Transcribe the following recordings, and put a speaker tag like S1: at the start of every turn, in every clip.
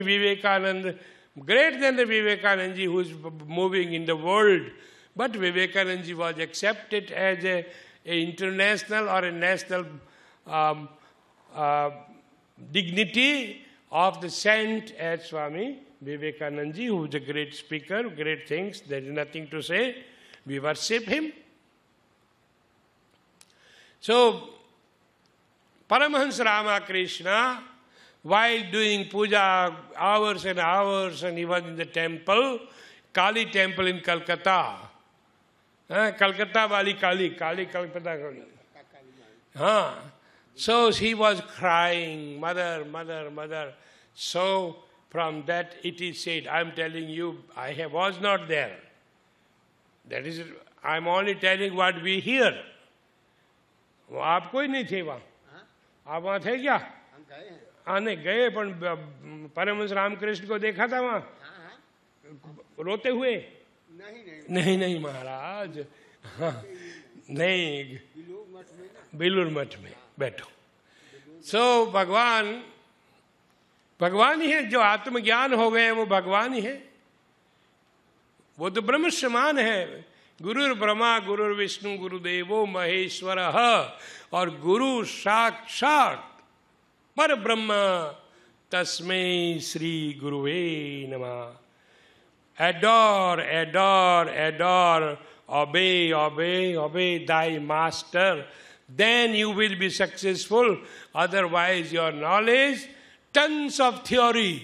S1: Vivekananda, greater than the Vivekananda who is moving in the world. But Vivekananda was accepted as a international or a national dignity of the saint as Swami Vivekananda, who is a great speaker, great things. There is nothing to say. We worship him. So, Paramahansa Ramakrishna, while doing puja hours and hours, and he was in the temple, Kali temple in Calcutta. Calcutta wali Kali Calcutta. So he was crying, mother, mother, mother. So from that it is said, I am telling you, I was not there. That is, I am only telling what we hear. आप कोई नहीं थे वहाँ, आप वहाँ थे क्या? आने गए, पर परमहंस रामकृष्ण को देखा था वहाँ रोते हुए? नहीं नहीं महाराज, नहीं, बेलूर मठ में बैठो. सो भगवान ही है, जो आत्मज्ञान हो गए वो भगवान ही है. वो तो ब्रह्म समान है. गुरुर ब्रह्मा गुरुर विष्णु गुरुदेवो महेश्वर, और गुरु साक्षात पर ब्रह्म तस्मै श्री गुरुवे नमः. Adore, adore, adore, obey, obey, obey thy master. Then you will be successful. Otherwise your knowledge, tons of theory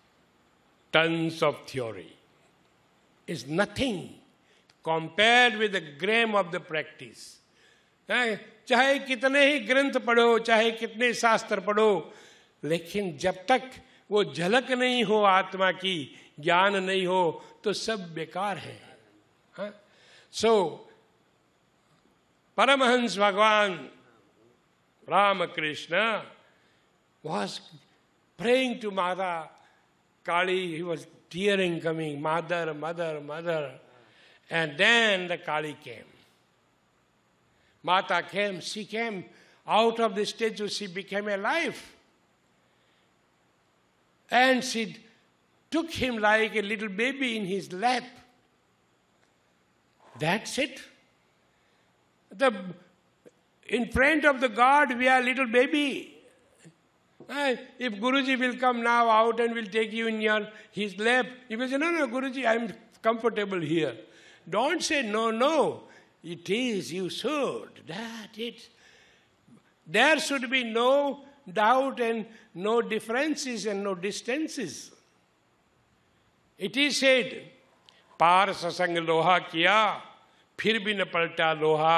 S1: is nothing compared with the gram of the practice. चाहे कितने ही ग्रंथ पढ़ो, चाहे कितने शास्त्र पढ़ो, लेकिन जब तक वो झलक नहीं हो आत्मा की, ज्ञान नहीं हो, तो सब बेकार है. सो परमहंस भगवान Ramakrishna was praying to Mata Kali. He was tearing coming, mother, mother, mother. And then the Kali came. Mata came, she came out of the statue, she became alive. And she took him like a little baby in his lap. That's it. In front of the God, we are little baby. If Guruji will come now out and will take you in his lap, he will say, no, no, Guruji, I am comfortable here. Don't say, no, no. It is, you should. That it. There should be no doubt and no differences and no distances. It is said, पारस संग लोहा किया फिर भी न पलटा लोहा.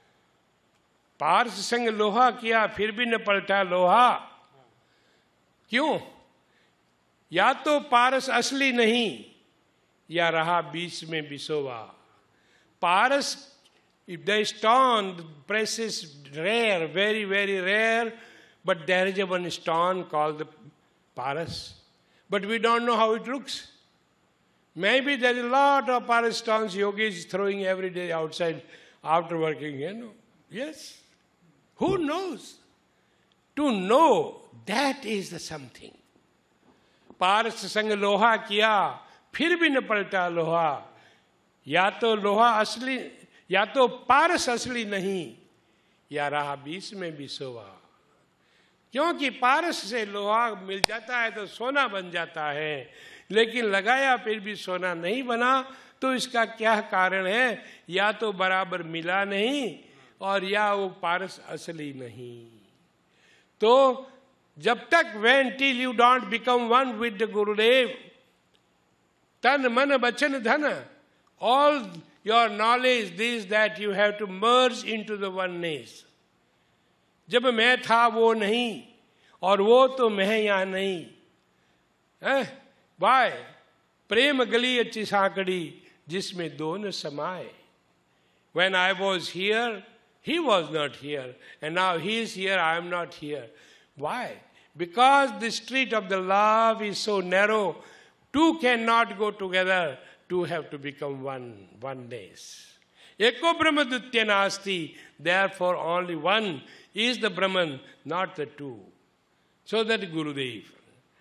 S1: पारस संग लोहा किया फिर भी न पलटा लोहा. क्यों? या तो पारस असली नहीं, या रहा बीच में बिसोवा. पारस, if the stone, the precious, rare, very, very rare, but there is a one stone called the paras. But we don't know how it looks. Maybe there is a lot of paras stones yogis throwing every day outside after working, you know. Yes. Who knows? To know, that is the something. पारस संग लोहा किया फिर भी न पलटा लोहा. या तो लोहा असली, या तो पारस असली नहीं, या रहा बीच में बिसोवा. क्योंकि पारस से लोहा मिल जाता है तो सोना बन जाता है, लेकिन लगाया फिर भी सोना नहीं बना, तो इसका क्या कारण है? या तो बराबर मिला नहीं, और या वो पारस असली नहीं. तो जब तक when till you don't become one with the Gurudev, tan man bachan dhana, all your knowledge, this, that, you have to merge into the oneness. जब मैं था वो नहीं, और वो तो मैं यहाँ नहीं. Why? प्रेम गली अच्छी साकड़ी जिसमें दोनों समाए. When I was here, he was not here. And now he is here, I am not here. Why? Because the street of the love is so narrow, two cannot go together. Two have to become one, oneness. Eko Brahma Dutya Nasti, therefore only one is the Brahman, not the two. So that Gurudev.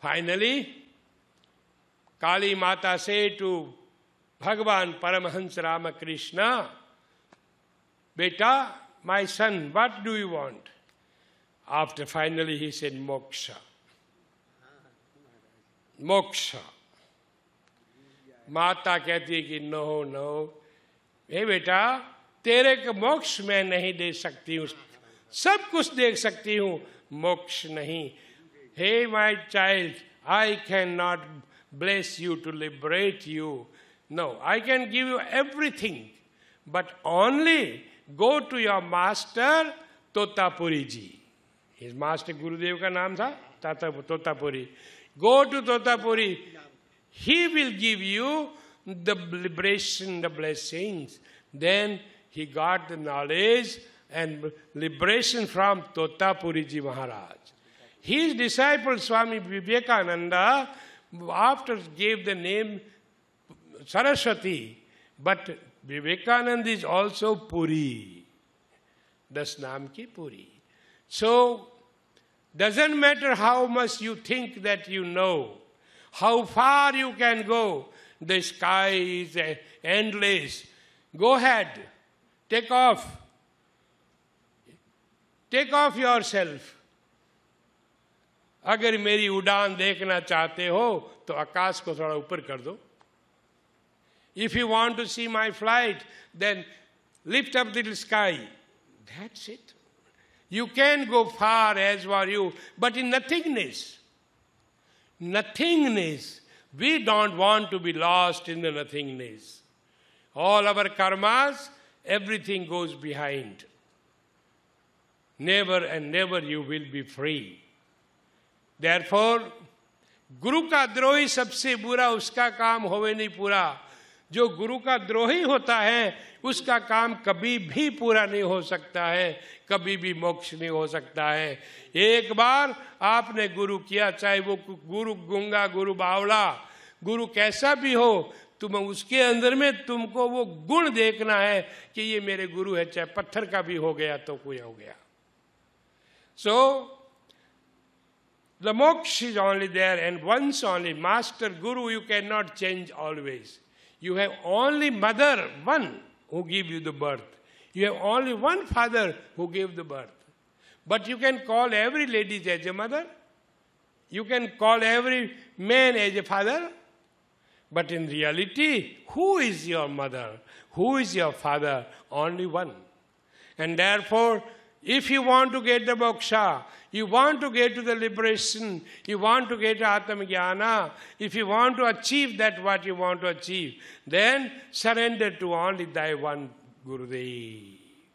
S1: Finally, Kali Mata said to Bhagavan Paramahansa Ramakrishna, Beta, my son, what do you want? After finally he said, Moksha. Moksha. माता कहती है कि no no, हे बेटा तेरे को मोक्ष मैं नहीं दे सकती हूँ, सब कुछ दे सकती हूँ, मोक्ष नहीं. Hey my child, I can not bless you to liberate you. No, I can give you everything, but only go to your master Totapuri ji. His master Gurudev का नाम था Totapuri. Go to Totapuri. He will give you the liberation, the blessings. Then he got the knowledge and liberation from Totapuri ji Maharaj. His disciple Swami Vivekananda after gave the name Saraswati, but Vivekananda is also Puri. Das naam ki Puri. So, doesn't matter how much you think that you know, how far you can go, the sky is endless. Go ahead, take off. Take off yourself. अगर मेरी उड़ान देखना चाहते हो तो आकाश को थोड़ा ऊपर कर दो. If you want to see my flight, then lift up the sky. That's it. You can go far as were you, but in nothingness. Nothingness. We don't want to be lost in the nothingness. All our karmas, everything goes behind. Never and never you will be free. Therefore, गुरु का द्रोही सबसे बुरा, उसका काम होवे नहीं पूरा. जो गुरु का द्रोही होता है उसका काम कभी भी पूरा नहीं हो सकता है, कभी भी मोक्ष नहीं हो सकता है. एक बार आपने गुरु किया, चाहे वो गुरु गूंगा, गुरु बावला, गुरु कैसा भी हो, तुम उसके अंदर में तुमको वो गुण देखना है कि ये मेरे गुरु है, चाहे पत्थर का भी हो गया तो कोई हो गया. So the moksha is only there, and once only. Master, Guru, you cannot change always. You have only mother, one, who give you the birth. You have only one father who gave the birth. But you can call every lady as a mother. You can call every man as a father. But in reality, who is your mother? Who is your father? Only one. And therefore, if you want to get the moksha, you want to get to the liberation, you want to get to Atma-jnana, if you want to achieve that what you want to achieve, then surrender to only thy one Gurudev.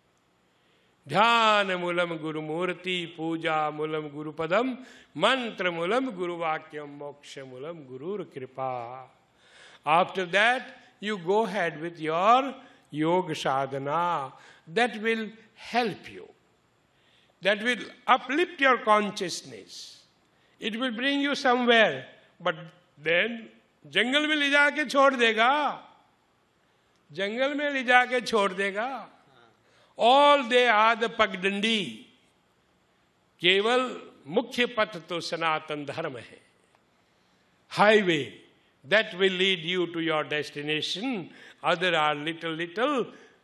S1: Dhyana mulam Guru Murti, puja mulam Guru Padam, mantra mulam Guru Vakyam, moksha mulam Guru Kripa. After that, you go ahead with your yoga sadhana. That will help you. That will uplift your consciousness. It will bring you somewhere. But then, जंगल में ले जाके छोड़ देगा. जंगल में ले जाके छोड़ देगा. All they are the pagdandi. केवल मुख्य पथ तो सनातन धर्म है. Highway that will lead you to your destination. Other are little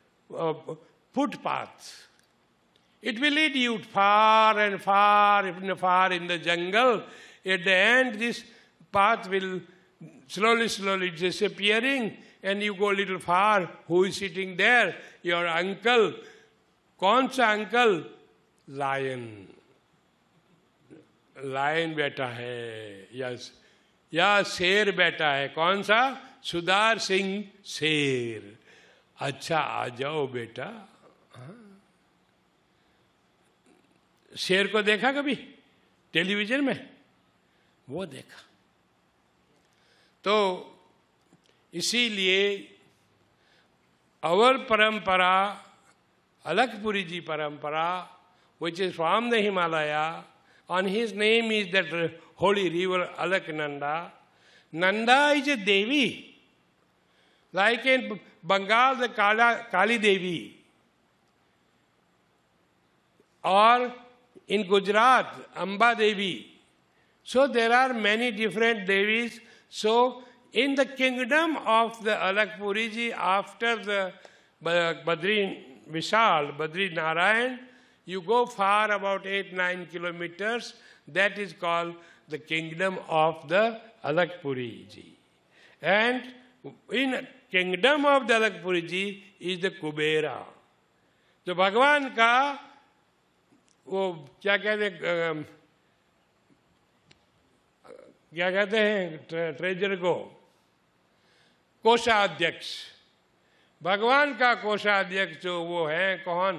S1: footpaths. It will lead you far and far in the jungle. At the end, this path will slowly disappearing, and you go a little far. Who is sitting there? Your uncle. कौन सा uncle? Lion. Lion बैठा है. Yes. या शेर बैठा है. कौन सा? सुधार सिंह शेर. अच्छा, आ जाओ बेटा. शेर को देखा कभी टेलीविजन में? वो देखा. तो इसीलिए our परंपरा, अलकपुरी जी परंपरा, which is from the Himalaya, on his name is that holy river Alaknanda. Nanda is a Devi. Like in Bengal, the Kali Devi. Or in Gujarat, Amba Devi. So there are many different Devis. So in the kingdom of the Alakpuriji, after the Badri Vishal, Badri Narayan, you go far about 8-9 kilometers. That is called the kingdom of the Alakpuriji. And in kingdom of the Alakpuriji is the Kubera. तो भगवान का वो क्या कहते हैं treasure को, कोषाध्यक्ष। भगवान का कोषाध्यक्ष जो वो है कौन?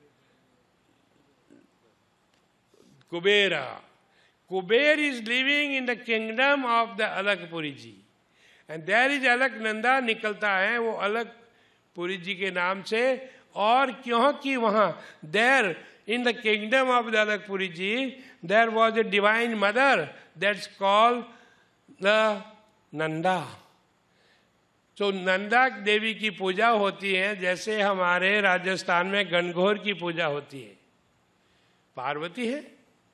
S1: कुबेरा। Kuber is living in the kingdom of the Alakpuri ji, and there is Alaknanda निकलता है वो अलकपुरी जी के नाम से। और क्योंकि वहां there in the kingdom of the Alakpuri ji there was a divine mother that's called the Nanda. तो नंदा देवी की पूजा होती है जैसे हमारे राजस्थान में गणगौर की पूजा होती है। पार्वती है,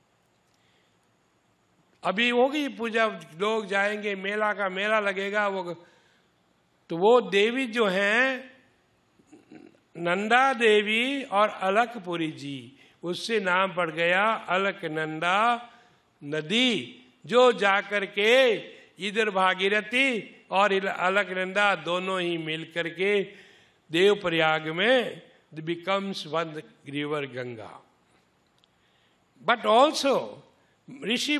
S1: अभी होगी पूजा, लोग जाएंगे, मेला का मेला लगेगा वो। तो वो देवी जो हैं नंदा देवी और अलकपुरी जी, उससे नाम पड़ गया अलकनंदा नदी, जो जाकर के इधर भागीरथी और अलकनंदा दोनों ही मिल करके देवप्रयाग में becomes one river Ganga. But also Rishi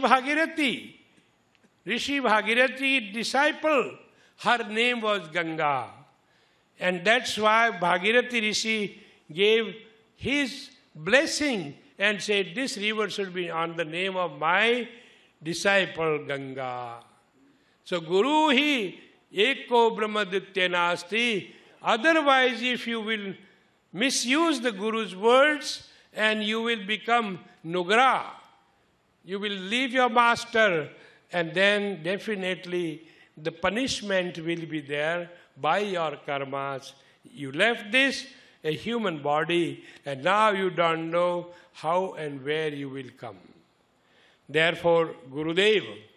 S1: Bhagirathi disciple, her name was Ganga, and that's why Bhagirathi Rishi gave his blessing and said this river should be on the name of my disciple Ganga. So Guru hi eko brahmaditya nasti. Otherwise, if you will misuse the Guru's words and you will become Nugra, you will leave your master, and then definitely the punishment will be there by your karmas. You left this, a human body, and now you don't know how and where you will come. Therefore, Gurudev